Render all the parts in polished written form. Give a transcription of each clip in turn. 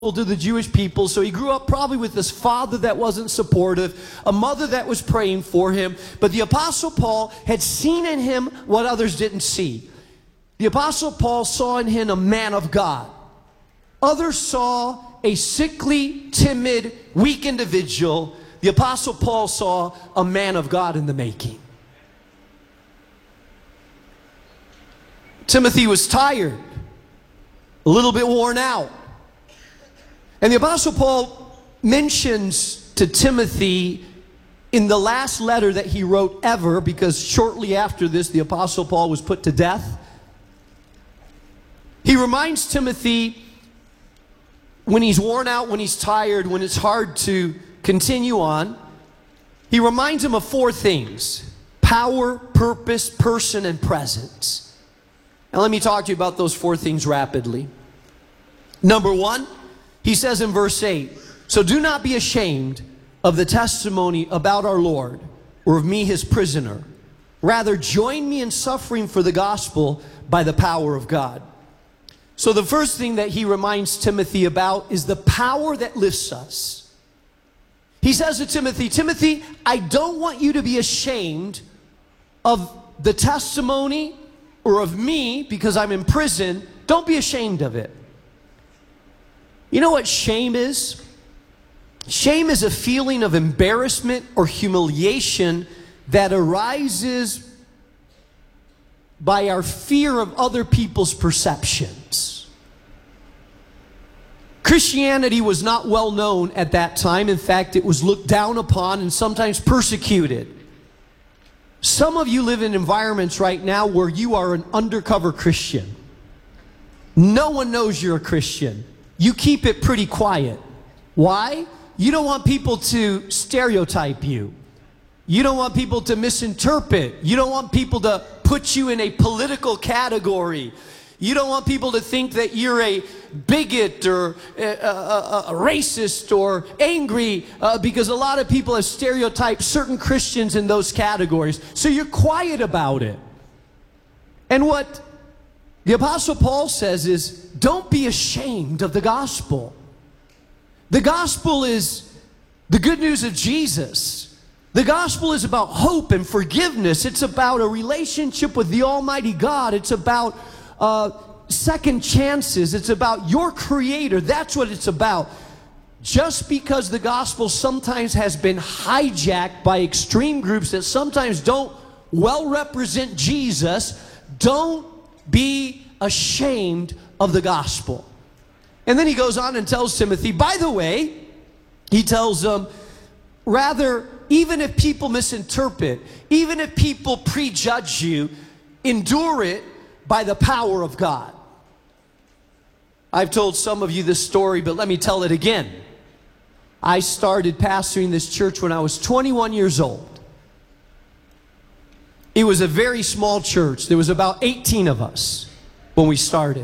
to the Jewish people, so he grew up probably with this father that wasn't supportive, a mother that was praying for him, but the Apostle Paul had seen in him what others didn't see. The Apostle Paul saw in him a man of God. Others saw a sickly, timid, weak individual. The Apostle Paul saw a man of God in the making. Timothy was tired, a little bit worn out. And the Apostle Paul mentions to Timothy in the last letter that he wrote ever, because shortly after this, the Apostle Paul was put to death. He reminds Timothy when he's worn out, when he's tired, when it's hard to continue on, he reminds him of four things: power, purpose, person, and presence. Now let me talk to you about those four things rapidly. Number one, he says in verse 8, "So do not be ashamed of the testimony about our Lord, or of me his prisoner. Rather, join me in suffering for the gospel by the power of God." So the first thing that he reminds Timothy about is the power that lifts us. He says to Timothy, "Timothy, I don't want you to be ashamed of the testimony or of me because I'm in prison. Don't be ashamed of it." You know what shame is? Shame is a feeling of embarrassment or humiliation that arises by our fear of other people's perceptions. Christianity was not well known at that time. In fact, it was looked down upon and sometimes persecuted. Some of you live in environments right now where you are an undercover Christian. No one knows you're a Christian. You keep it pretty quiet. Why? You don't want people to stereotype you. You don't want people to misinterpret. You don't want people to put you in a political category. You don't want people to think that you're a bigot or a racist or angry, because a lot of people have stereotyped certain Christians in those categories. So you're quiet about it. And what the Apostle Paul says is, don't be ashamed of the gospel. The gospel is the good news of Jesus. The gospel is about hope and forgiveness. It's about a relationship with the Almighty God. It's about second chances. It's about your Creator. That's what it's about. Just because the gospel sometimes has been hijacked by extreme groups that sometimes don't well represent Jesus, don't be ashamed of the gospel. And then he goes on and tells Timothy, by the way, he tells him, rather, even if people misinterpret, even if people prejudge you, endure it by the power of God. I've told some of you this story, but let me tell it again. I started pastoring this church when I was 21 years old. It was a very small church. There was about 18 of us when we started.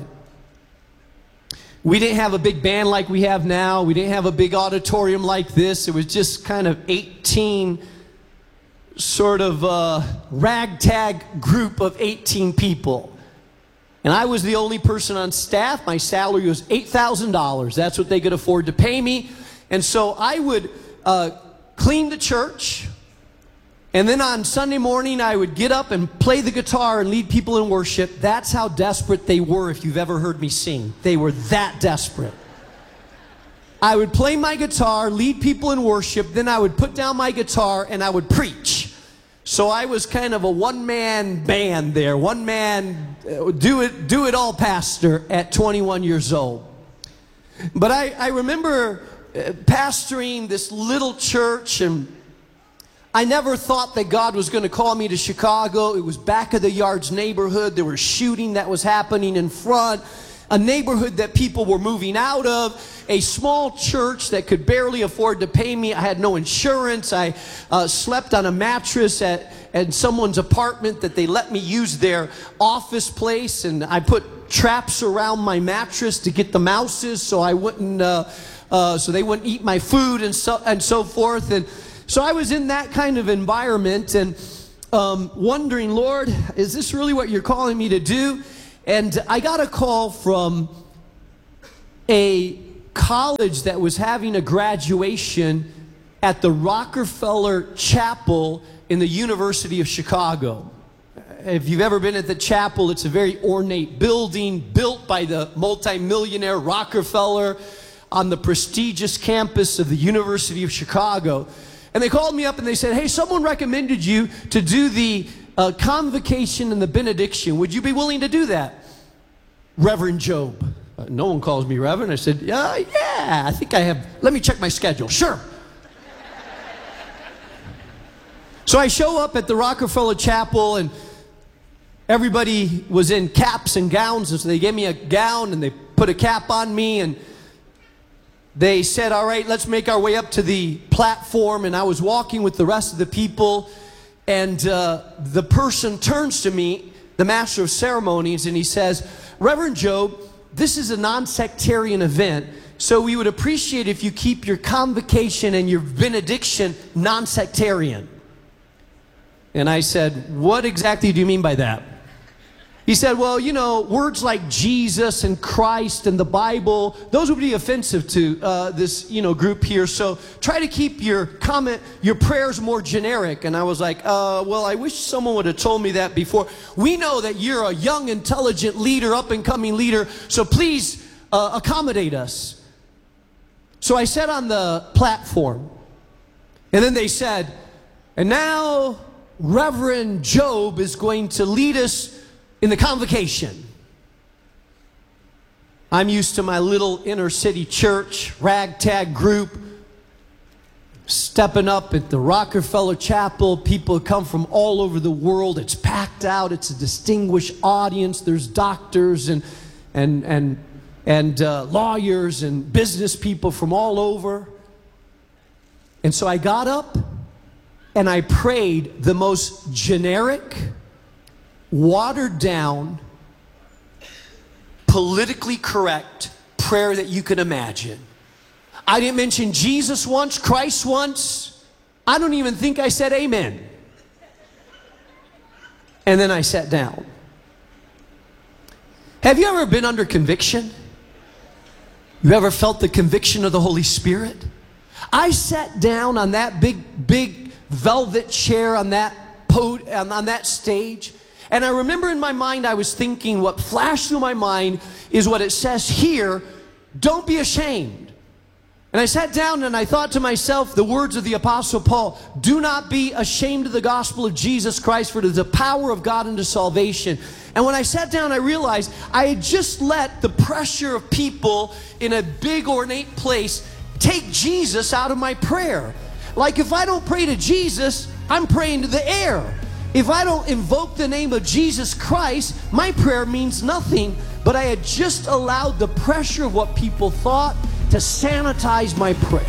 We didn't have a big band like we have now. We didn't have a big auditorium like this. It was just kind of 18 sort of ragtag group of 18 people. And I was the only person on staff. My salary was $8,000. That's what they could afford to pay me. And so I would clean the church. And then on Sunday morning, I would get up and play the guitar and lead people in worship. That's how desperate they were, if you've ever heard me sing. They were that desperate. I would play my guitar, lead people in worship, then I would put down my guitar and I would preach. So I was kind of a one-man band there, one-man do it all pastor at 21 years old. But I remember pastoring this little church, and I never thought that God was going to call me to Chicago. It was back of the yards neighborhood. There was shooting that was happening in front. A neighborhood that people were moving out of. A small church that could barely afford to pay me. I had no insurance. I slept on a mattress at someone's apartment that they let me use their office place. And I put traps around my mattress to get the mouses so I wouldn't, so they wouldn't eat my food and so forth. And so I was in that kind of environment and wondering, Lord, is this really what you're calling me to do? And I got a call from a college that was having a graduation at the Rockefeller Chapel in the University of Chicago. If you've ever been at the chapel, it's a very ornate building built by the multimillionaire Rockefeller on the prestigious campus of the University of Chicago. And they called me up and they said, hey, someone recommended you to do the convocation and the benediction. Would you be willing to do that? Reverend Job. No one calls me Reverend. I said, yeah, I think I have. Let me check my schedule. Sure. So I show up at the Rockefeller Chapel, and everybody was in caps and gowns, and so they gave me a gown and they put a cap on me, and they said, all right, let's make our way up to the platform. And I was walking with the rest of the people, and the person turns to me, the master of ceremonies, and he says, Reverend Job, this is a non-sectarian event, so we would appreciate if you keep your convocation and your benediction non-sectarian. And I said, what exactly do you mean by that? He said, well, you know, words like Jesus and Christ and the Bible, those would be offensive to this, group here. So try to keep your prayers more generic. And I was like, well, I wish someone would have told me that before. We know that you're a young, intelligent leader, up-and-coming leader, so please accommodate us. So I sat on the platform, and then they said, and now Reverend Job is going to lead us in the convocation. I'm used to my little inner city church, ragtag group, stepping up at the Rockefeller Chapel. People come from all over the world. It's packed out. It's a distinguished audience. There's doctors and lawyers and business people from all over. And so I got up and I prayed the most generic, watered down, politically correct prayer that you can imagine. I didn't mention Jesus once, Christ once. I don't even think I said amen. And then I sat down. Have you ever been under conviction? You ever felt the conviction of the Holy Spirit? I sat down on that big velvet chair on that stage, and I remember in my mind I was thinking, what flashed through my mind is what it says here, don't be ashamed. And I sat down and I thought to myself the words of the Apostle Paul, do not be ashamed of the gospel of Jesus Christ, for it is the power of God unto salvation. And when I sat down, I realized I had just let the pressure of people in a big ornate place take Jesus out of my prayer. Like if I don't pray to Jesus, I'm praying to the air. If I don't invoke the name of Jesus Christ, my prayer means nothing. But I had just allowed the pressure of what people thought to sanitize my prayer.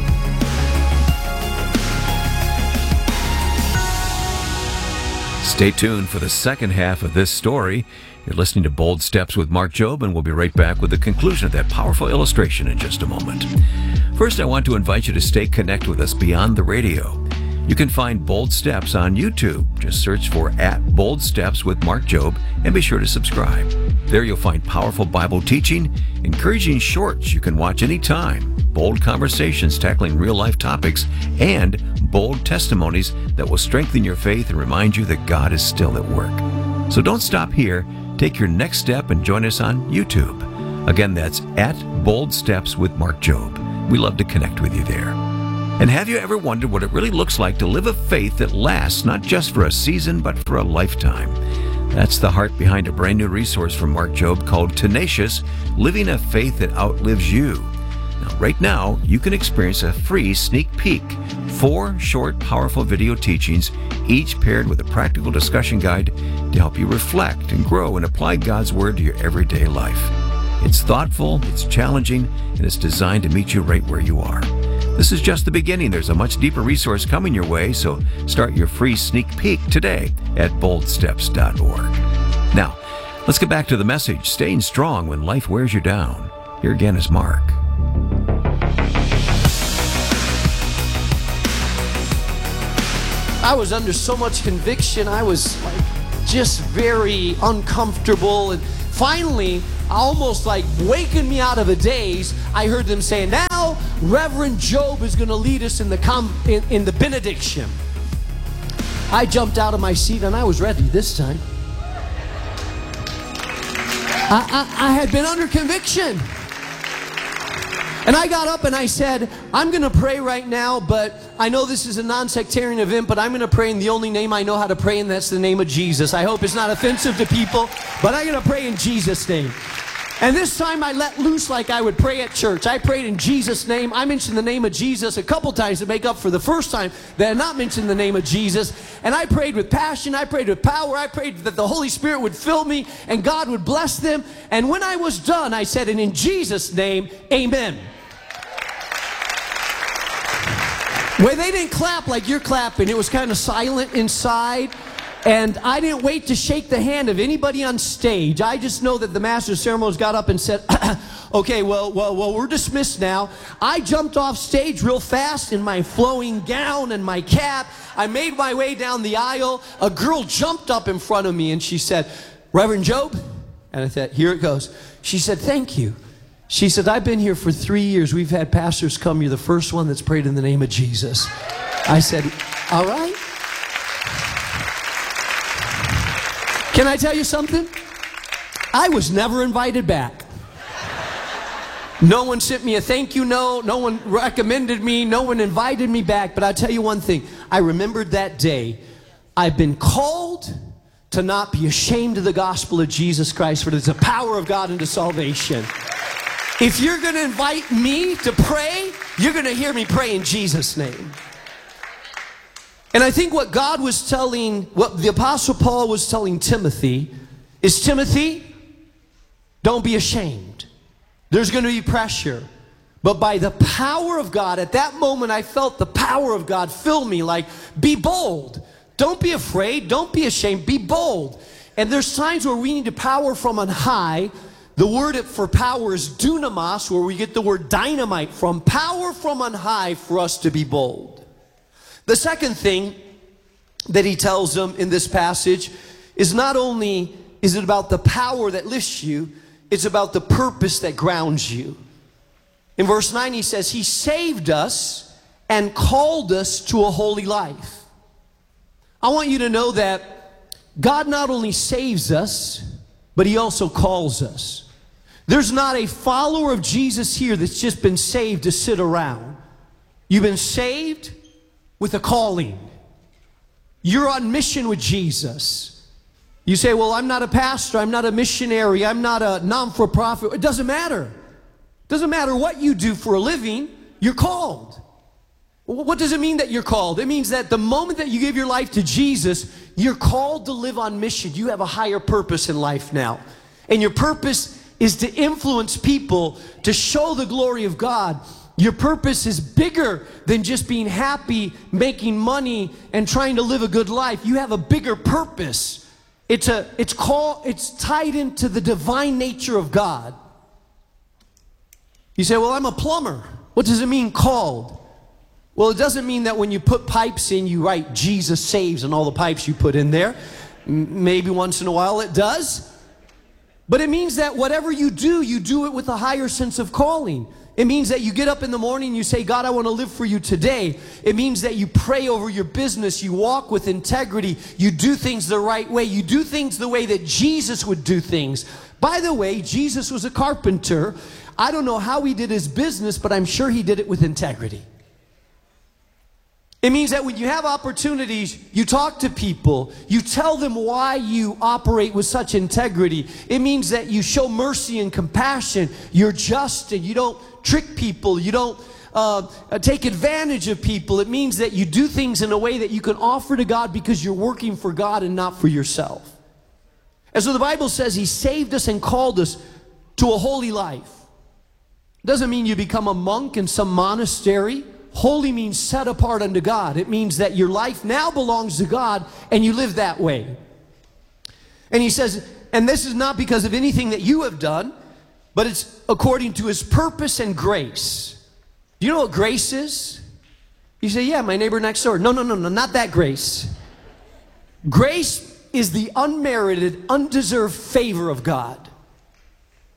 Stay tuned for the second half of this story. You're listening to Bold Steps with Mark Jobe, and we'll be right back with the conclusion of that powerful illustration in just a moment. First, I want to invite you to stay connected with us beyond the radio. You can find Bold Steps on YouTube. Just search for @Bold Steps with Mark Jobe and be sure to subscribe. There you'll find powerful Bible teaching, encouraging shorts you can watch anytime, bold conversations tackling real-life topics, and bold testimonies that will strengthen your faith and remind you that God is still at work. So don't stop here. Take your next step and join us on YouTube. Again, that's @Bold Steps with Mark Jobe. We love to connect with you there. And have you ever wondered what it really looks like to live a faith that lasts not just for a season, but for a lifetime? That's the heart behind a brand new resource from Mark Jobe called Tenacious, Living a Faith That Outlives You. Now, right now, you can experience a free sneak peek. 4 short, powerful video teachings, each paired with a practical discussion guide to help you reflect and grow and apply God's Word to your everyday life. It's thoughtful, it's challenging, and it's designed to meet you right where you are. This is just the beginning. There's a much deeper resource coming your way, so start your free sneak peek today at boldsteps.org. Now, let's get back to the message, Staying Strong When Life Wears You Down. Here again is Mark. I was under so much conviction. I was just very uncomfortable and Finally, almost like waking me out of a daze, I heard them saying, now Reverend Job is going to lead us in the benediction. I jumped out of my seat and I was ready this time. I had been under conviction. And I got up and I said, I'm going to pray right now, but I know this is a non-sectarian event, but I'm going to pray in the only name I know how to pray, and that's the name of Jesus. I hope it's not offensive to people, but I'm going to pray in Jesus' name. And this time I let loose like I would pray at church. I prayed in Jesus' name. I mentioned the name of Jesus a couple times to make up for the first time that I had not mentioned the name of Jesus. And I prayed with passion. I prayed with power. I prayed that the Holy Spirit would fill me and God would bless them. And when I was done, I said, and in Jesus' name, amen. Well, they didn't clap like you're clapping. It was kind of silent inside. And I didn't wait to shake the hand of anybody on stage. I just know that the master of ceremonies got up and said, okay, well, we're dismissed now. I jumped off stage real fast in my flowing gown and my cap. I made my way down the aisle. A girl jumped up in front of me and she said, Reverend Job? And I said, here it goes. She said, thank you. She said, I've been here for 3 years. We've had pastors come. You're the first one that's prayed in the name of Jesus. I said, all right. Can I tell you something? I was never invited back. No one sent me a thank you note. No one recommended me. No one invited me back. But I'll tell you one thing. I remembered that day. I've been called to not be ashamed of the gospel of Jesus Christ, for there's the power of God into salvation. If you're going to invite me to pray, you're going to hear me pray in Jesus' name. And I think what God was telling, what the Apostle Paul was telling Timothy is, Timothy, don't be ashamed. There's going to be pressure. But by the power of God, at that moment I felt the power of God fill me, like, be bold. Don't be afraid. Don't be ashamed. Be bold. And there's times where we need to power from on high. The word for power is dunamis, where we get the word dynamite from. Power from on high for us to be bold. The second thing that he tells them in this passage is, not only is it about the power that lifts you, it's about the purpose that grounds you. In verse 9 he says, he saved us and called us to a holy life. I want you to know that God not only saves us, but he also calls us. There's not a follower of Jesus here that's just been saved to sit around. You've been saved with a calling. You're on mission with Jesus. You say, well, I'm not a pastor, I'm not a missionary, I'm not a non-for-profit. It doesn't matter. It doesn't matter what you do for a living, you're called. What does it mean that you're called? It means that the moment that you give your life to Jesus, you're called to live on mission. You have a higher purpose in life now. And your purpose is to influence people, to show the glory of God. Your purpose is bigger than just being happy, making money, and trying to live a good life. You have a bigger purpose. It's tied into the divine nature of God. You say, well, I'm a plumber. What does it mean, called? Well, it doesn't mean that when you put pipes in, you write Jesus saves on all the pipes you put in there. Maybe once in a while it does. But it means that whatever you do it with a higher sense of calling. It means that you get up in the morning and you say, God, I want to live for you today. It means that you pray over your business. You walk with integrity. You do things the right way. You do things the way that Jesus would do things. By the way, Jesus was a carpenter. I don't know how he did his business, but I'm sure he did it with integrity. It means that when you have opportunities, you talk to people, you tell them why you operate with such integrity. It means that you show mercy and compassion. You're just, and you don't trick people. You don't take advantage of people. It means that you do things in a way that you can offer to God because you're working for God and not for yourself. And so the Bible says he saved us and called us to a holy life. Doesn't mean you become a monk in some monastery. Holy means set apart unto God. It means that your life now belongs to God and you live that way. And he says, and this is not because of anything that you have done, but it's according to his purpose and grace. Do you know what grace is? You say, yeah, my neighbor next door. No, not that grace. Grace is the unmerited, undeserved favor of God.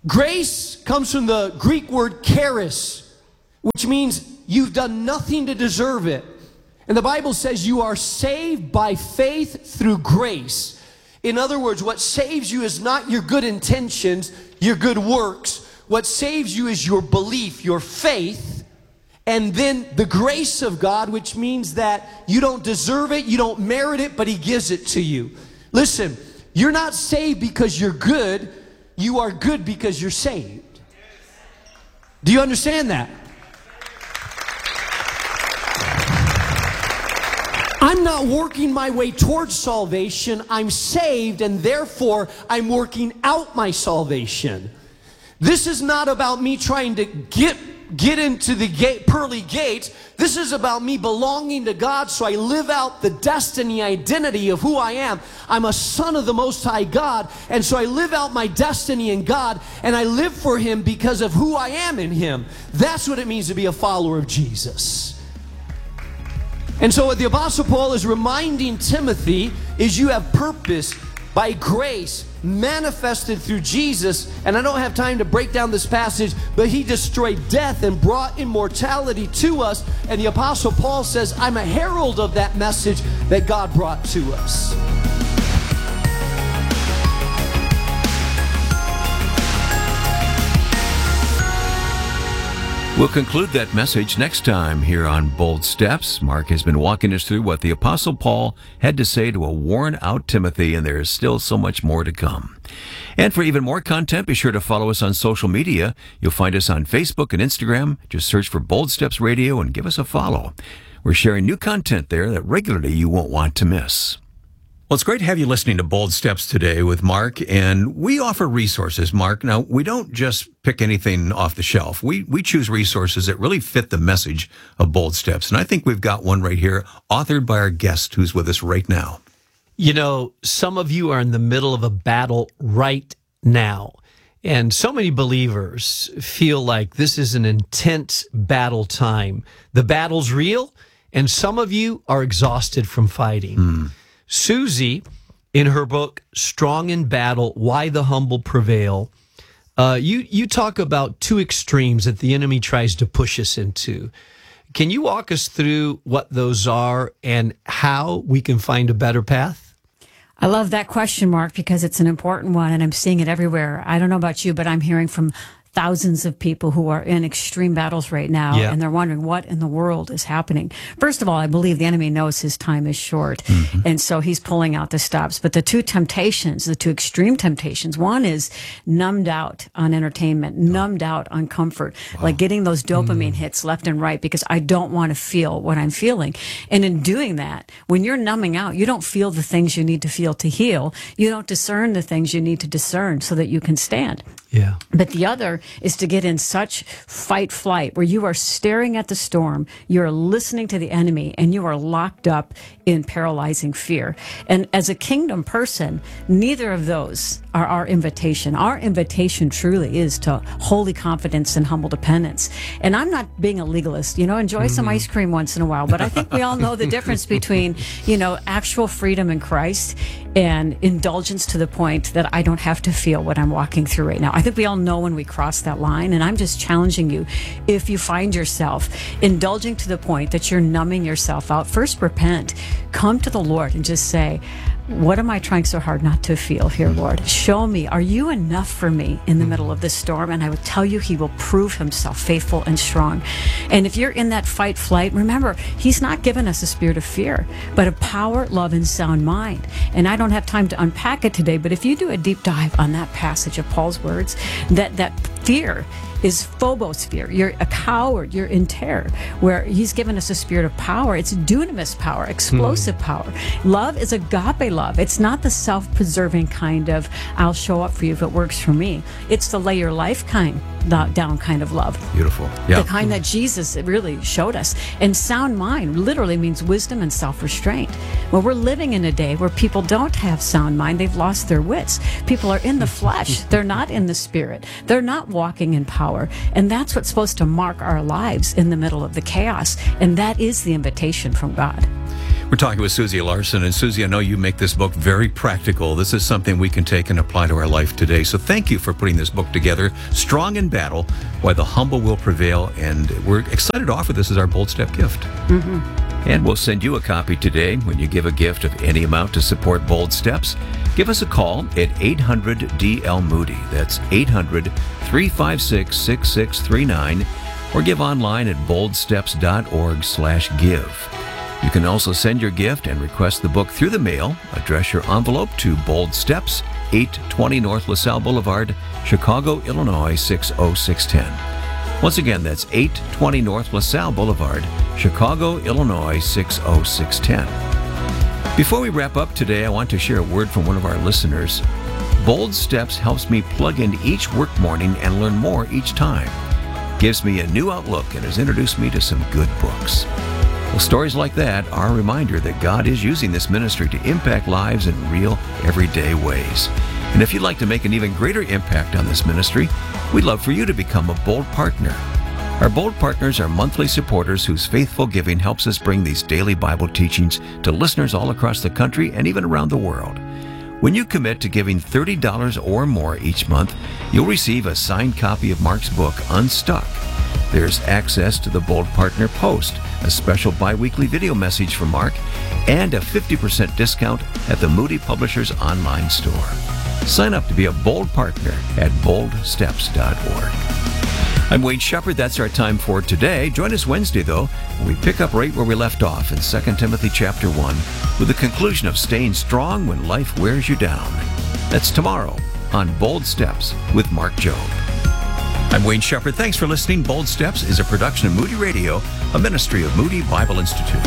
Grace comes from the Greek word charis, which means you've done nothing to deserve it. And the Bible says you are saved by faith through grace. In other words, what saves you is not your good intentions, your good works. What saves you is your belief, your faith, and then the grace of God, which means that you don't deserve it, you don't merit it, but He gives it to you. Listen, you're not saved because you're good. You are good because you're saved. Do you understand that? I'm not working my way towards salvation. I'm saved, and therefore I'm working out my salvation. This is not about me trying to get into the pearly gates. This is about me belonging to God, so I live out the destiny identity of who I am. I'm a son of the Most High God, and so I live out my destiny in God, and I live for Him because of who I am in Him. That's what it means to be a follower of Jesus. And so what the Apostle Paul is reminding Timothy is you have purpose by grace manifested through Jesus. And I don't have time to break down this passage, but He destroyed death and brought immortality to us. And the Apostle Paul says, I'm a herald of that message that God brought to us. We'll conclude that message next time here on Bold Steps. Mark has been walking us through what the Apostle Paul had to say to a worn-out Timothy, and there is still so much more to come. And for even more content, be sure to follow us on social media. You'll find us on Facebook and Instagram. Just search for Bold Steps Radio and give us a follow. We're sharing new content there that regularly you won't want to miss. Well, it's great to have you listening to Bold Steps today with Mark, and we offer resources, Mark. Now, we don't just pick anything off the shelf. We choose resources that really fit the message of Bold Steps, and I think we've got one right here, authored by our guest who's with us right now. You know, some of you are in the middle of a battle right now, and so many believers feel like this is an intense battle time. The battle's real, and some of you are exhausted from fighting. Susie, in her book, Strong in Battle, Why the Humble Prevail, you talk about two extremes that the enemy tries to push us into. Can you walk us through what those are and how we can find a better path? I love that question, Mark, because it's an important one, and I'm seeing it everywhere. I don't know about you, but I'm hearing from thousands of people who are in extreme battles right now, and they're wondering what in the world is happening. First of all, I believe the enemy knows his time is short, and so he's pulling out the stops. But the two extreme temptations, one is numbed out on entertainment, numbed out on comfort, like getting those dopamine hits left and right because I don't want to feel what I'm feeling. And in doing that, when you're numbing out, you don't feel the things you need to feel to heal. You don't discern the things you need to discern so that you can stand. Yeah. But the other is to get in such fight flight where you are staring at the storm, you're listening to the enemy, and you are locked up in paralyzing fear. And as a kingdom person, neither of those are our invitation. Our invitation truly is to holy confidence and humble dependence. And I'm not being a legalist, enjoy some ice cream once in a while, but I think we all know the difference between, actual freedom in Christ and indulgence to the point that I don't have to feel what I'm walking through right now. I think we all know when we cross that line, and I'm just challenging you, if you find yourself indulging to the point that you're numbing yourself out, first repent, come to the Lord and just say, what am I trying so hard not to feel here, Lord? Show me, are you enough for me in the middle of this storm? And I would tell you, He will prove Himself faithful and strong. And if you're in that fight flight, remember, He's not given us a spirit of fear, but of power, love, and sound mind. And I don't have time to unpack it today, but if you do a deep dive on that passage of Paul's words, that fear is phobos fear. You're a coward. You're in terror. Where He's given us a spirit of power. It's dunamis power, explosive power. Love is agape love. It's not the self-preserving kind of, I'll show up for you if it works for me. It's the lay your life down kind of love. Beautiful. Yeah. The kind that Jesus really showed us. And sound mind literally means wisdom and self-restraint. Well, we're living in a day where people don't have sound mind. They've lost their wits. People are in the flesh. They're not in the spirit. They're not walking in power. And that's what's supposed to mark our lives in the middle of the chaos. And that is the invitation from God. We're talking with Susie Larson, and Susie, I know you make this book very practical. This is something we can take and apply to our life today. So thank you for putting this book together, Strong in Battle, Why the Humble Will Prevail. And we're excited to offer this as our Bold Step gift. And we'll send you a copy today when you give a gift of any amount to support Bold Steps. Give us a call at 800-DL-MOODY. That's 800-356-6639. Or give online at boldsteps.org/give. You can also send your gift and request the book through the mail. Address your envelope to Bold Steps, 820 North LaSalle Boulevard, Chicago, Illinois, 60610. Once again, that's 820 North LaSalle Boulevard, Chicago, Illinois, 60610. Before we wrap up today, I want to share a word from one of our listeners. Bold Steps helps me plug into each work morning and learn more each time. Gives me a new outlook and has introduced me to some good books. Well, stories like that are a reminder that God is using this ministry to impact lives in real, everyday ways. And if you'd like to make an even greater impact on this ministry, we'd love for you to become a Bold Partner. Our Bold Partners are monthly supporters whose faithful giving helps us bring these daily Bible teachings to listeners all across the country and even around the world. When you commit to giving $30 or more each month, you'll receive a signed copy of Mark's book, Unstuck. There's access to the Bold Partner Post, a special bi-weekly video message from Mark, and a 50% discount at the Moody Publishers online store. Sign up to be a Bold Partner at boldsteps.org. I'm Wade Shepard. That's our time for today. Join us Wednesday, though, when we pick up right where we left off in 2 Timothy chapter 1 with the conclusion of staying strong when life wears you down. That's tomorrow on Bold Steps with Mark Jobe. I'm Wayne Shepard. Thanks for listening. Bold Steps is a production of Moody Radio, a ministry of Moody Bible Institute.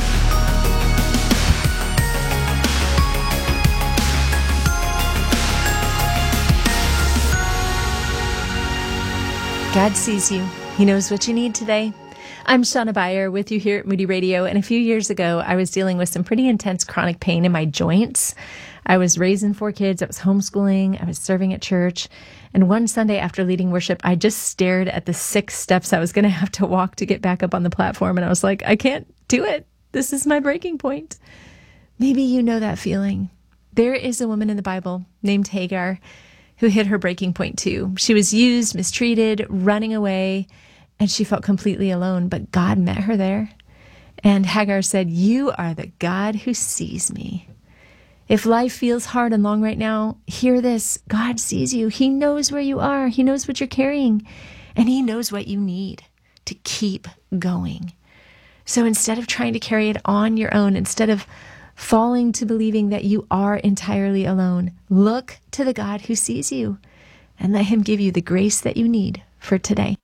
God sees you. He knows what you need today. I'm Shauna Beyer with you here at Moody Radio, and a few years ago, I was dealing with some pretty intense chronic pain in my joints. I was raising 4 kids, I was homeschooling, I was serving at church, and one Sunday after leading worship, I just stared at the 6 steps I was going to have to walk to get back up on the platform, and I was like, I can't do it. This is my breaking point. Maybe you know that feeling. There is a woman in the Bible named Hagar who hit her breaking point too. She was used, mistreated, running away, and she felt completely alone, but God met her there. And Hagar said, "You are the God who sees me." If life feels hard and long right now, hear this. God sees you. He knows where you are. He knows what you're carrying, and he knows what you need to keep going. So instead of trying to carry it on your own, instead of falling to believing that you are entirely alone, look to the God who sees you and let him give you the grace that you need for today.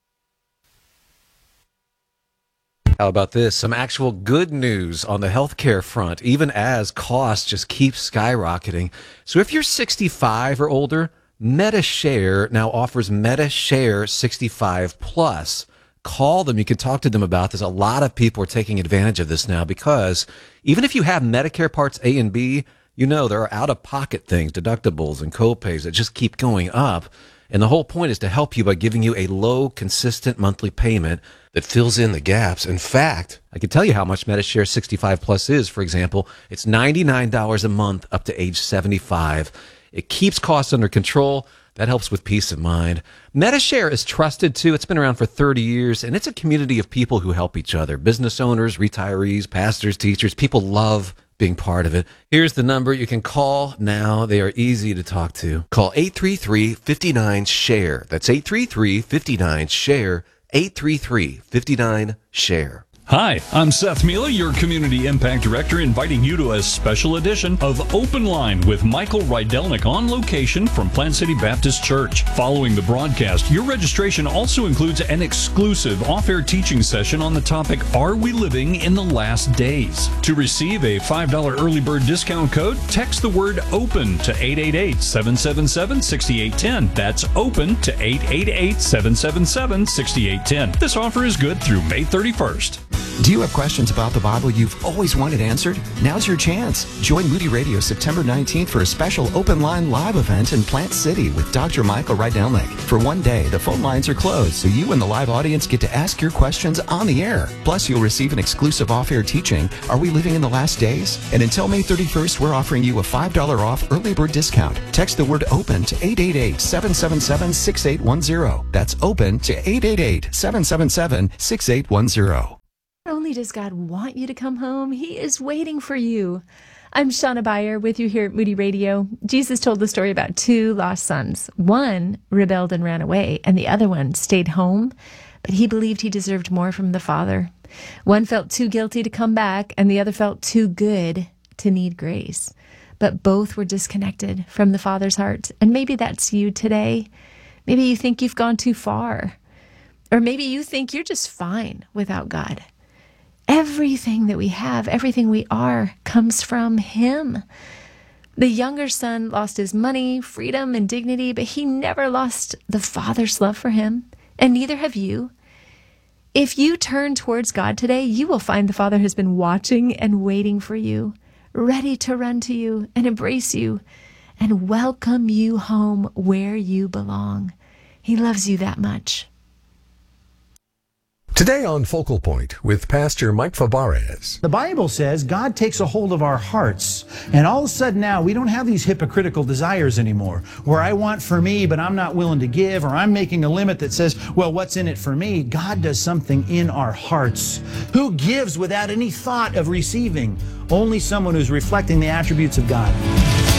How about this? Some actual good news on the healthcare front, even as costs just keep skyrocketing. So if you're 65 or older, MediShare now offers MediShare 65 Plus. Call them. You can talk to them about this. A lot of people are taking advantage of this now because even if you have Medicare Parts A and B, you know there are out-of-pocket things, deductibles and co-pays that just keep going up. And the whole point is to help you by giving you a low, consistent monthly payment that fills in the gaps. In fact, I can tell you how much MediShare 65 Plus is. For example, it's $99 a month up to age 75. It keeps costs under control. That helps with peace of mind. MediShare is trusted, too. It's been around for 30 years, and it's a community of people who help each other. Business owners, retirees, pastors, teachers. People love being part of it. Here's the number you can call now. They are easy to talk to. Call 833-59-SHARE. That's 833-59-SHARE. 833-59-SHARE. Hi, I'm Seth Mila, your Community Impact Director, inviting you to a special edition of Open Line with Michael Rydelnik on location from Plant City Baptist Church. Following the broadcast, your registration also includes an exclusive off-air teaching session on the topic, Are We Living in the Last Days? To receive a $5 early bird discount code, text the word OPEN to 888-777-6810. That's OPEN to 888-777-6810. This offer is good through May 31st. Do you have questions about the Bible you've always wanted answered? Now's your chance. Join Moody Radio September 19th for a special open line live event in Plant City with Dr. Michael Rydelnik. For one day, the phone lines are closed, so you and the live audience get to ask your questions on the air. Plus, you'll receive an exclusive off-air teaching, Are We Living in the Last Days? And until May 31st, we're offering you a $5 off early bird discount. Text the word OPEN to 888-777-6810. That's OPEN to 888-777-6810. Not only does God want you to come home, He is waiting for you. I'm Shauna Beyer with you here at Moody Radio. Jesus told the story about two lost sons. One rebelled and ran away, and the other one stayed home, but he believed he deserved more from the Father. One felt too guilty to come back, and the other felt too good to need grace. But both were disconnected from the Father's heart. And maybe that's you today. Maybe you think you've gone too far. Or maybe you think you're just fine without God. Everything that we have, everything we are, comes from Him. The younger son lost his money, freedom, and dignity, but he never lost the Father's love for him, and neither have you. If you turn towards God today, you will find the Father has been watching and waiting for you, ready to run to you and embrace you and welcome you home where you belong. He loves you that much. Today on Focal Point with Pastor Mike Fabarez. The Bible says God takes a hold of our hearts, and all of a sudden now we don't have these hypocritical desires anymore, where I want for me but I'm not willing to give, or I'm making a limit that says, well, what's in it for me? God does something in our hearts. Who gives without any thought of receiving? Only someone who's reflecting the attributes of God.